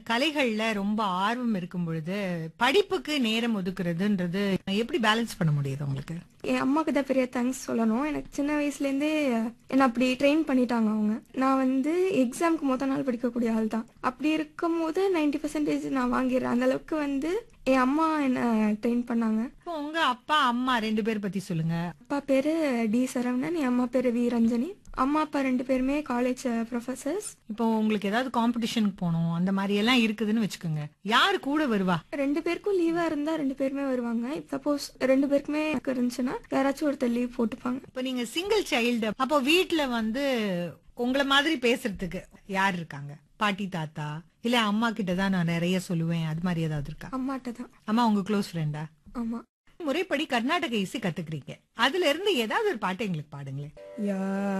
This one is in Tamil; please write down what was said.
கலைகள்ல ரொம்ப ஆர்வம் இருக்கும் பொழுது படிப்புக்கு நேரம் ஒதுக்குறதுன்றது எப்படி பேலன்ஸ் பண்ண முடியுது உங்களுக்கு? என் அம்மாக்கு தான் பெரிய தேங்க்ஸ் சொல்லணும். எனக்கு சின்ன வயசுலேருந்தே என்னை அப்படி ட்ரெயின் பண்ணிட்டாங்க அவங்க. நான் வந்து எக்ஸாமுக்கு மொதல் நாள் படிக்கக்கூடிய ஆள் தான். அப்படி இருக்கும்போது 90% நான் வாங்கிடுறேன். அந்த அளவுக்கு வந்து என் அம்மா என்னை ட்ரெயின் பண்ணாங்க. இப்போ உங்க அப்பா அம்மா 2 பேர் பத்தி சொல்லுங்க. அப்பா பேரு டி சரவணன், என் அம்மா பேரு வி ரஞ்சனி. அம்மா அப்பா 2 பேருமே காலேஜ் ப்ரொஃபசர்ஸ். இப்போ உங்களுக்கு ஏதாவது காம்படிஷனுக்கு போகணும் அந்த மாதிரி எல்லாம் இருக்குதுன்னு வச்சுக்கோங்க, யாரு கூட வருவா? 2 பேருக்கும் லீவா இருந்தா 2 பேருமே வருவாங்க. சப்போஸ் 2 பேருக்குமே இருந்துச்சுன்னா யாராச்சும் ஒருத்தர் லீவ் போட்டுப்பாங்க. இப்போ நீங்க சிங்கிள் சைல்டு, அப்போ வீட்ல வந்து உங்கள மாதிரி பேசுறதுக்கு யார் இருக்காங்க? பாட்டி தாத்தா இல்ல அம்மா கிட்ட தான் நான் நிறைய சொல்லுவேன், அது மாதிரி ஏதாவது இருக்கா? அம்மாட்ட தான். அம்மா உங்க க்ளோஸ் ஃப்ரெண்டா? ஆமா. முறைப்படி கர்நாடக இசை கத்துக்கிறீங்க, அதுல இருந்து ஏதாவது ஒரு பாட்டு எங்களுக்கு பாடுங்களேன். யா